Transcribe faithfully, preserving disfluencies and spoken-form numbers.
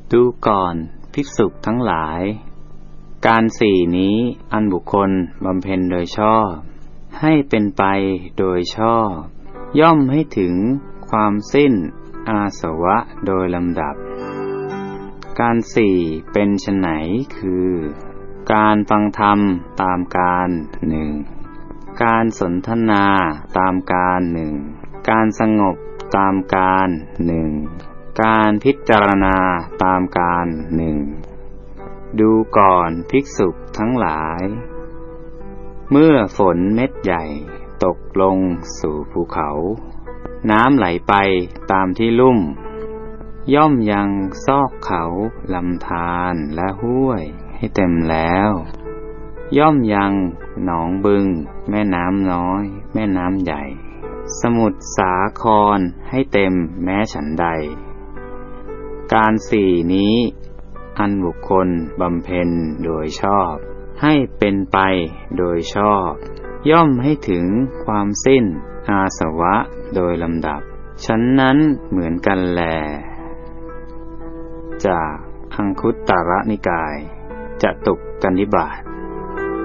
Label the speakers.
Speaker 1: ดูก่อนภิกษุทั้งหลายการสี่นี้อันบุคคลบำเพ็ญโดยชอบให้เป็นไปโดยชอบย่อมให้ถึงความสิ้นอาสวะโดยลำดับการสี่เป็นไฉนคือการฟังธรรมตามกาลหนึ่งการสนทนาตามกาลหนึ่งการสงบตามกาลหนึ่งการพิจารณาตามกาลหนึ่งดูก่อนภิกษุทั้งหลายเมื่อฝนเม็ดใหญ่ตกลงสู่ภูเขาน้ำไหลไปตามที่ลุ่มย่อมยังซอกเขาลำธารและห้วยให้เต็มแล้วย่อมยังหนองบึงแม่น้ำน้อยแม่น้ำใหญ่สมุทรสาครให้เต็มแม้ฉันใดการสี่นี้อันบุคคลบำเพ็ญโดยชอบให้เป็นไปโดยชอบย่อมให้ถึงความสิ้นอาสวะโดยลำดับฉันนั้นเหมือนกันแลจากอังคุตตรนิกายจตุกกนิบาต